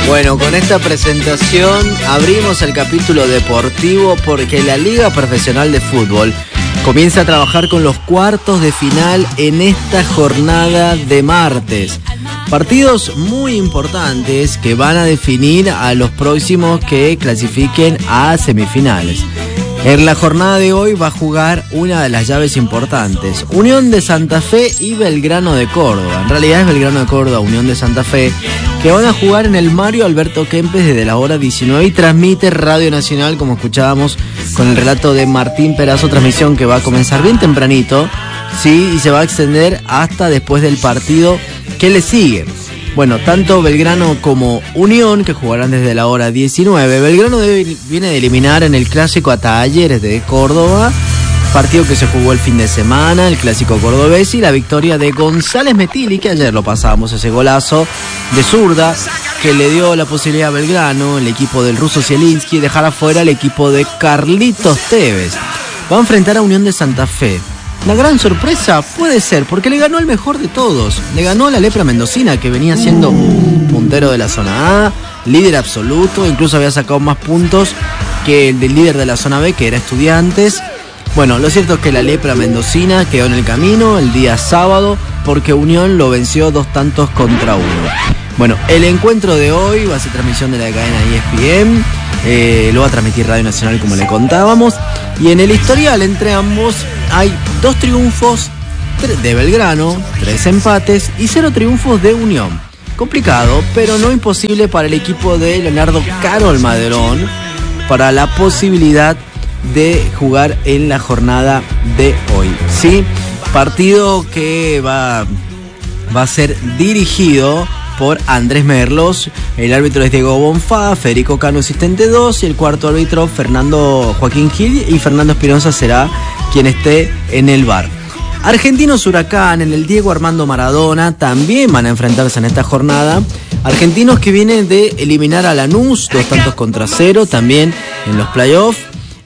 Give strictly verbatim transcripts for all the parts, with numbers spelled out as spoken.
Bueno, con esta presentación abrimos el capítulo deportivo porque la Liga Profesional de Fútbol comienza a trabajar con los cuartos de final en esta jornada de martes. Partidos muy importantes que van a definir a los próximos que clasifiquen a semifinales. En la jornada de hoy va a jugar una de las llaves importantes, Unión de Santa Fe y Belgrano de Córdoba. En realidad es Belgrano de Córdoba, Unión de Santa Fe, que van a jugar en el Mario Alberto Kempes desde la hora diecinueve y transmite Radio Nacional, como escuchábamos con el relato de Martín Perazo, transmisión que va a comenzar bien tempranito, sí, y se va a extender hasta después del partido que le sigue. Bueno, tanto Belgrano como Unión, que jugarán desde la hora diecinueve. Belgrano debe, viene de eliminar en el clásico a Talleres de Córdoba, partido que se jugó el fin de semana, el clásico cordobés, y la victoria de González Metilli, que ayer lo pasábamos, ese golazo de zurda que le dio la posibilidad a Belgrano, el equipo del ruso Zielinski, dejar afuera al equipo de Carlitos Tevez. Va a enfrentar a Unión de Santa Fe. La gran sorpresa puede ser porque le ganó el mejor de todos. Le ganó a la Lepra Mendocina, que venía siendo puntero de la zona A, líder absoluto, incluso había sacado más puntos que el del líder de la zona B, que era Estudiantes. Bueno, lo cierto es que la Lepra Mendocina quedó en el camino el día sábado porque Unión lo venció dos tantos contra uno. Bueno, el encuentro de hoy va a ser transmisión de la cadena E S P N, eh, lo va a transmitir Radio Nacional como le contábamos, y en el historial entre ambos hay dos triunfos de Belgrano, tres empates y cero triunfos de Unión. Complicado, pero no imposible para el equipo de Leonardo Carol Maderón para la posibilidad de jugar en la jornada de hoy. Sí, partido que va, va a ser dirigido por Andrés Merlos. El árbitro es Diego Bonfá, Federico Cano asistente dos, y el cuarto árbitro Fernando Joaquín Gil, y Fernando Espinosa será quien esté en el V A R. Argentinos Huracán en el Diego Armando Maradona también van a enfrentarse en esta jornada. Argentinos que vienen de eliminar a Lanús, dos tantos contra cero, también en los playoffs.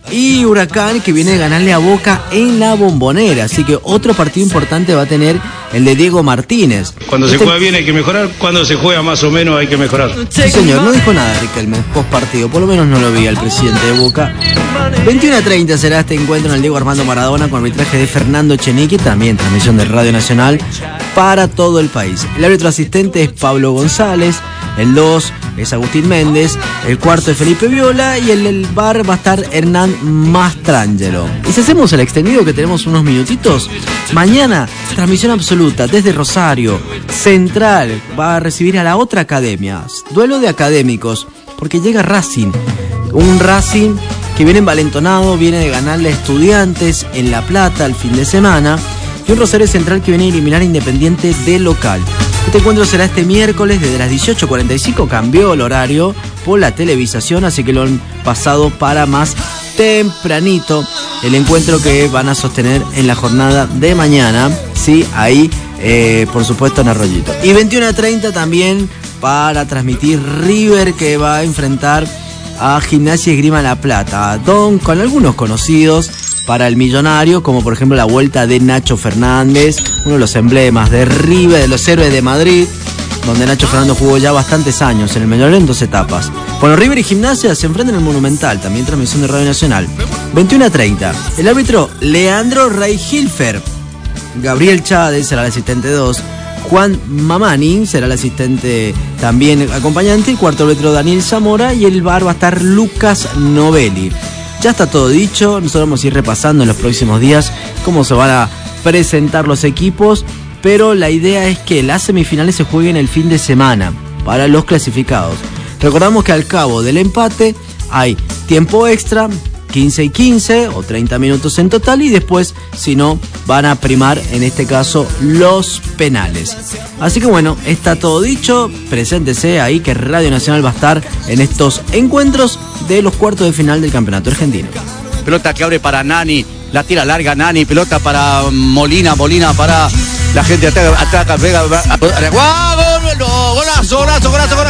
Y Huracán que viene de ganarle a Boca en la Bombonera. Así que otro partido importante va a tener el de Diego Martínez. Cuando este... se juega bien hay que mejorar, cuando se juega más o menos hay que mejorar. Sí, señor, no dijo nada Riquelme post partido, por lo menos no lo vi al presidente de Boca. veintiuno a treinta será este encuentro en el Diego Armando Maradona con arbitraje de Fernando Chenique, también transmisión de Radio Nacional para todo el país. El árbitro asistente es Pablo González, el dos es Agustín Méndez, el cuarto es Felipe Viola, y en el V A R va a estar Hernán Mastrangelo. Y si hacemos el extendido, que tenemos unos minutitos, mañana transmisión absoluta desde Rosario. Central va a recibir a la otra academia, duelo de académicos, porque llega Racing, un Racing que viene envalentonado, viene de ganarle a Estudiantes en La Plata el fin de semana, y un Rosario Central que viene a eliminar a Independiente de local. Este encuentro será este miércoles desde las dieciocho cuarenta y cinco, cambió el horario por la televisación, así que lo han pasado para más tempranito. El encuentro que van a sostener en la jornada de mañana, sí, ahí eh, por supuesto en Arroyito. Y veintiuno a treinta también para transmitir River, que va a enfrentar a Gimnasia y Esgrima La Plata, don, con algunos conocidos para el millonario, como por ejemplo la vuelta de Nacho Fernández, uno de los emblemas de River, de los héroes de Madrid, donde Nacho Fernández jugó ya bastantes años en el millonario en dos etapas. Bueno, River y Gimnasia se enfrentan en el Monumental, también transmisión de Radio Nacional. veintiuno a treinta. El árbitro Leandro Reihilfer, Gabriel Chávez será el asistente dos, Juan Mamani será el asistente también acompañante, el cuarto árbitro Daniel Zamora, y el V A R va a estar Lucas Novelli. Ya está todo dicho, nosotros vamos a ir repasando en los próximos días cómo se van a presentar los equipos, pero la idea es que las semifinales se jueguen el fin de semana para los clasificados. Recordamos que al cabo del empate hay tiempo extra, quince y quince o treinta minutos en total, y después, si no, van a primar en este caso los penales. Así que bueno, está todo dicho, preséntese ahí que Radio Nacional va a estar en estos encuentros de los cuartos de final del campeonato argentino. Pelota que abre para Nani, la tira larga Nani, pelota para Molina, Molina para la gente ataca, ataca, pega, ¡golazo, golazo, golazo, golazo!